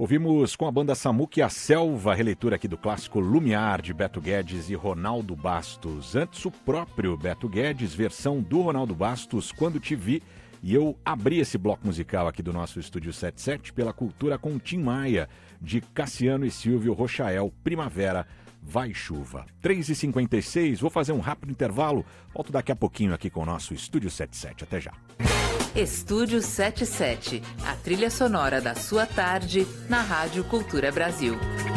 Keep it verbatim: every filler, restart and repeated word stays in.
Ouvimos com a banda Samuque A Selva, a releitura aqui do clássico Lumiar, de Beto Guedes e Ronaldo Bastos. Antes, o próprio Beto Guedes, versão do Ronaldo Bastos, Quando Te Vi. E eu abri esse bloco musical aqui do nosso Estúdio setenta e sete pela Cultura com Tim Maia, de Cassiano e Silvio Rochael, Primavera, Vai Chuva. três e cinquenta e seis, vou fazer um rápido intervalo. Volto daqui a pouquinho aqui com o nosso Estúdio setenta e sete. Até já. Estúdio setenta e sete, a trilha sonora da sua tarde na Rádio Cultura Brasil.